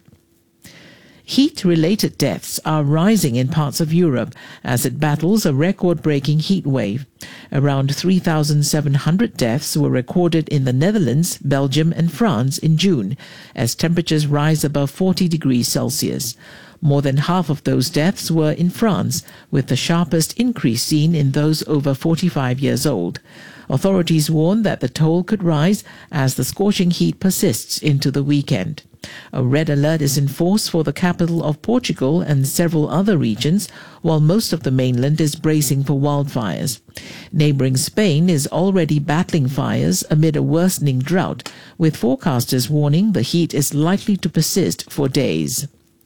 Heat-related deaths are rising in parts of Europe as it battles a record-breaking heat wave. Around three thousand seven hundred deaths were recorded in the Netherlands, Belgium and France in June, as temperatures rise above forty degrees Celsius. More than half of those deaths were in France, with the sharpest increase seen in those over forty-five years old. Authorities warn that the toll could rise as the scorching heat persists into the weekend. A red alert is in force for the capital of Portugal and several other regions, while most of the mainland is bracing for wildfires. Neighbouring Spain is already battling fires amid a worsening drought, with forecasters warning the heat is likely to persist for days.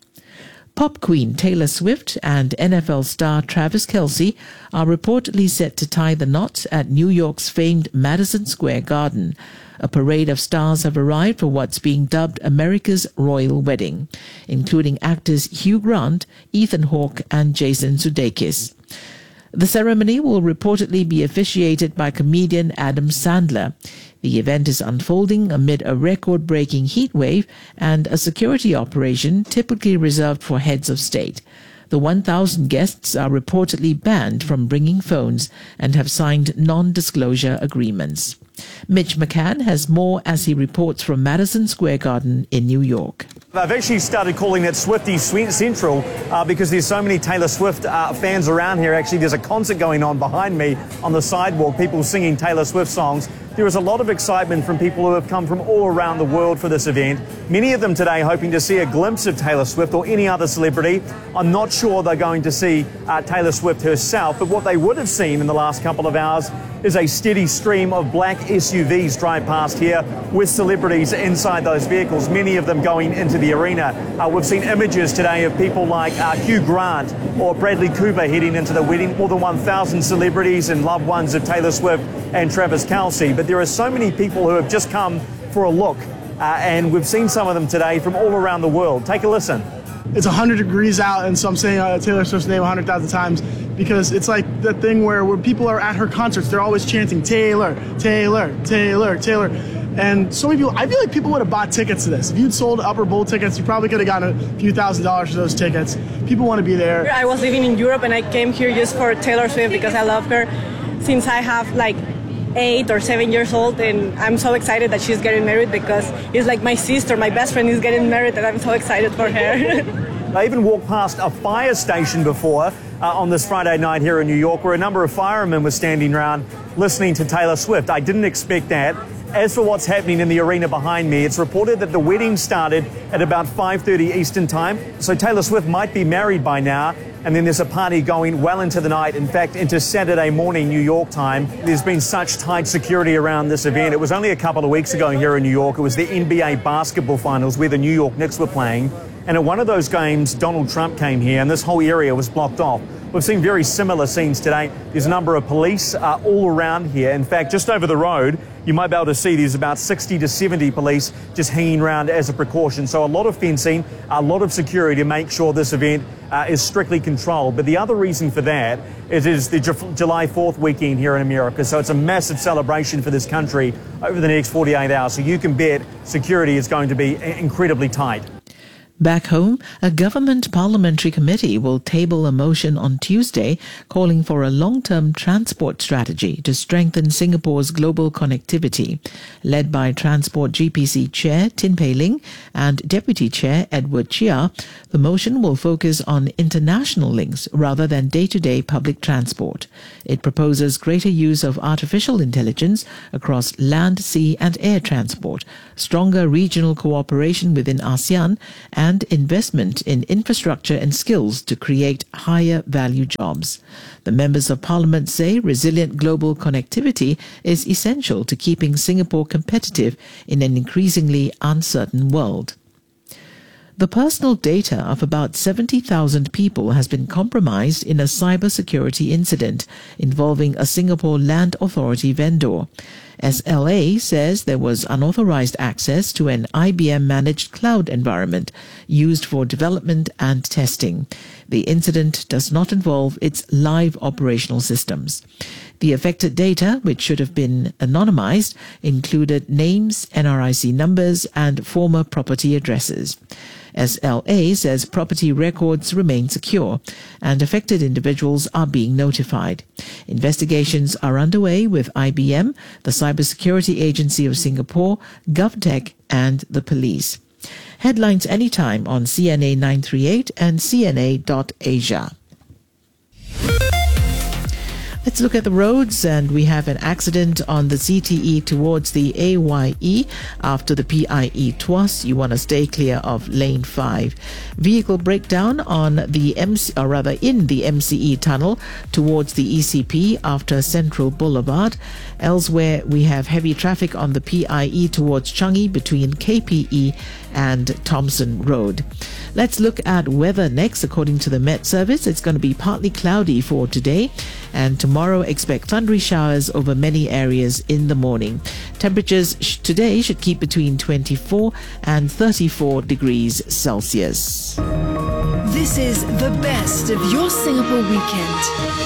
Pop queen Taylor Swift and N F L star Travis Kelce are reportedly set to tie the knot at New York's famed Madison Square Garden. A parade of stars have arrived for what's being dubbed America's Royal Wedding, including actors Hugh Grant, Ethan Hawke and Jason Sudeikis. The ceremony will reportedly be officiated by comedian Adam Sandler. The event is unfolding amid a record-breaking heat wave and a security operation typically reserved for heads of state. The one thousand guests are reportedly banned from bringing phones and have signed non-disclosure agreements. Mitch McCann has more as he reports from Madison Square Garden in New York. I've actually started calling it Swiftie Central uh, because there's so many Taylor Swift uh, fans around here. Actually, there's a concert going on behind me on the sidewalk, people singing Taylor Swift songs. There is a lot of excitement from people who have come from all around the world for this event. Many of them today hoping to see a glimpse of Taylor Swift or any other celebrity. I'm not sure they're going to see uh, Taylor Swift herself, but what they would have seen in the last couple of hours is a steady stream of black S U Vs drive past here with celebrities inside those vehicles, many of them going into the arena. Uh, we've seen images today of people like uh, Hugh Grant or Bradley Cooper heading into the wedding, more than one thousand celebrities and loved ones of Taylor Swift and Travis Kelce. But there are so many people who have just come for a look, uh, and we've seen some of them today from all around the world. Take a listen. It's one hundred degrees out, and so I'm saying uh, Taylor Swift's name one hundred thousand times because it's like the thing where, where people are at her concerts, they're always chanting Taylor, Taylor, Taylor, Taylor. And so many people, I feel like people would have bought tickets to this. If you'd sold Upper Bowl tickets, you probably could have gotten a few thousand dollars for those tickets. People want to be there. I was living in Europe and I came here just for Taylor Swift because I love her since I have like eight or seven years old, and I'm so excited that she's getting married because it's like my sister, my best friend is getting married, and I'm so excited for her. I even walked past a fire station before uh, on this Friday night here in New York where a number of firemen were standing around listening to Taylor Swift. I didn't expect that. As for what's happening in the arena behind me, it's reported that the wedding started at about five thirty Eastern time, so Taylor Swift might be married by now. And then there's a party going well into the night, in fact, into Saturday morning, New York time. There's been such tight security around this event. It was only a couple of weeks ago here in New York. It was the N B A basketball finals where the New York Knicks were playing. And at one of those games, Donald Trump came here and this whole area was blocked off. We've seen very similar scenes today. There's a number of police uh, all around here. In fact, just over the road, you might be able to see there's about sixty to seventy police just hanging around as a precaution. So a lot of fencing, a lot of security to make sure this event uh, is strictly controlled. But the other reason for that is, is the Ju- July fourth weekend here in America. So it's a massive celebration for this country over the next forty-eight hours. So you can bet security is going to be incredibly tight. Back home, a government parliamentary committee will table a motion on Tuesday calling for a long-term transport strategy to strengthen Singapore's global connectivity. Led by Transport G P C Chair Tin Pei Ling and Deputy Chair Edward Chia, the motion will focus on international links rather than day-to-day public transport. It proposes greater use of artificial intelligence across land, sea and air transport, stronger regional cooperation within ASEAN, and and investment in infrastructure and skills to create higher value jobs. The members of parliament say resilient global connectivity is essential to keeping Singapore competitive in an increasingly uncertain world. The personal data of about seventy thousand people has been compromised in a cybersecurity incident involving a Singapore Land Authority vendor. S L A says there was unauthorized access to an I B M-managed cloud environment used for development and testing. The incident does not involve its live operational systems. The affected data, which should have been anonymized, included names, N R I C numbers, and former property addresses. S L A says property records remain secure and affected individuals are being notified. Investigations are underway with I B M, the Cybersecurity Agency of Singapore, GovTech, and the police. Headlines anytime on C N A nine three eight and C N A dot asia. Let's look at the roads, and we have an accident on the C T E towards the A Y E after the P I E Tuas. You want to stay clear of lane five. Vehicle breakdown on the M C, or rather in the M C E tunnel towards the E C P after Central Boulevard. Elsewhere, we have heavy traffic on the P I E towards Changi between K P E and Thompson Road. Let's look at weather next. According to the Met Service, it's going to be partly cloudy for today, and tomorrow expect thundery showers over many areas in the morning. Temperatures sh- today should keep between twenty-four and thirty-four degrees Celsius. This is the best of your Singapore weekend.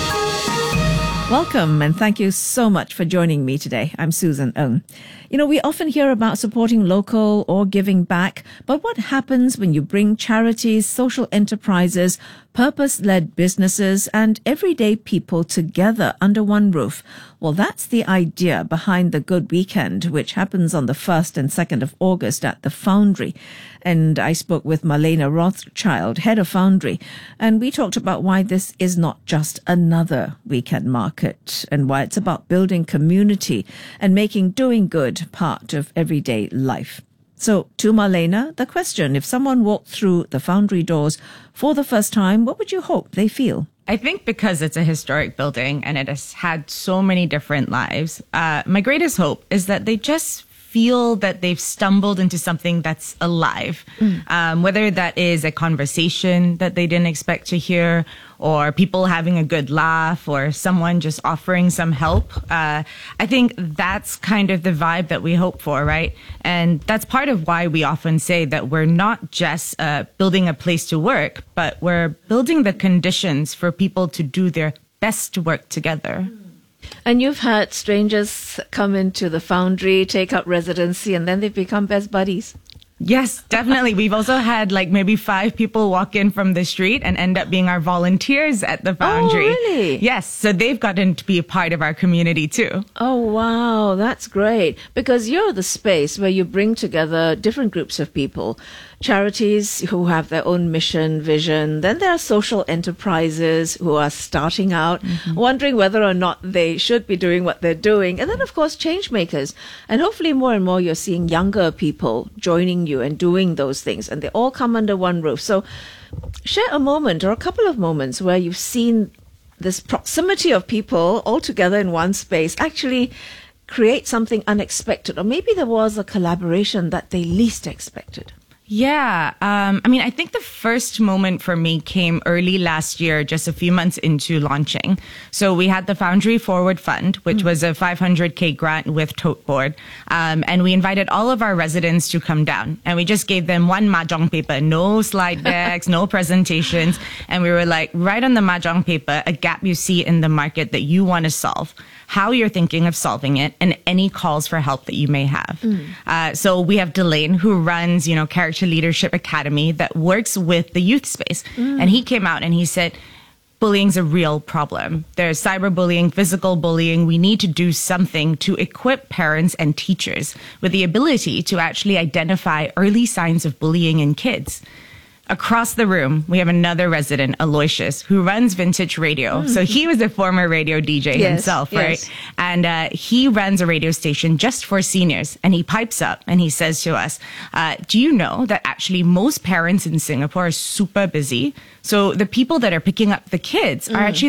Welcome, and thank you so much for joining me today. I'm Susan Ng. You know, we often hear about supporting local or giving back, but what happens when you bring charities, social enterprises, purpose-led businesses, and everyday people together under one roof? Well, that's the idea behind the Good Weekend, which happens on the first and second of August at the Foundry. And I spoke with Marlena Rothschild, head of Foundry, and we talked about why this is not just another weekend market and why it's about building community and making doing good part of everyday life. So, to Marlena, the question, if someone walked through the Foundry doors for the first time, what would you hope they feel? I think because it's a historic building and it has had so many different lives, uh, my greatest hope is that they just feel that they've stumbled into something that's alive, mm. um, whether that is a conversation that they didn't expect to hear, or people having a good laugh, or someone just offering some help. Uh, I think that's kind of the vibe that we hope for, right? And that's part of why we often say that we're not just uh, building a place to work, but we're building the conditions for people to do their best work together. And you've had strangers come into the Foundry, take up residency, and then they become best buddies. Yes, definitely. We've also had like maybe five people walk in from the street and end up being our volunteers at the Foundry. Oh, really? Yes. So they've gotten to be a part of our community too. Oh, wow. That's great. Because you're the space where you bring together different groups of people. Charities who have their own mission, vision. Then there are social enterprises who are starting out, mm-hmm. wondering whether or not they should be doing what they're doing. And then, of course, change makers. And hopefully more and more you're seeing younger people joining you and doing those things. And they all come under one roof. So Share a moment or a couple of moments where you've seen this proximity of people all together in one space actually create something unexpected, or maybe there was a collaboration that they least expected. Yeah. Um, I mean, I think the first moment for me came early last year, just a few months into launching. So we had the Foundry Forward Fund, which mm. was a five hundred K grant with Tote Board. Um, and we invited all of our residents to come down. And we just gave them one mahjong paper, no slide decks, no presentations. And we were like, write on the mahjong paper a gap you see in the market that you want to solve, how you're thinking of solving it, and any calls for help that you may have. Mm. Uh, so we have Delane, who runs, you know, Character Leadership Academy that works with the youth space. Mm. And he came out and he said, bullying's a real problem. There's cyberbullying, physical bullying. We need to do something to equip parents and teachers with the ability to actually identify early signs of bullying in kids. Across the room, we have another resident, Aloysius, who runs Vintage Radio. Mm. So he was a former radio D J yes, himself, right? Yes. And uh, he runs a radio station just for seniors. And he pipes up and he says to us, uh, do you know that actually most parents in Singapore are super busy? So the people that are picking up the kids mm. are actually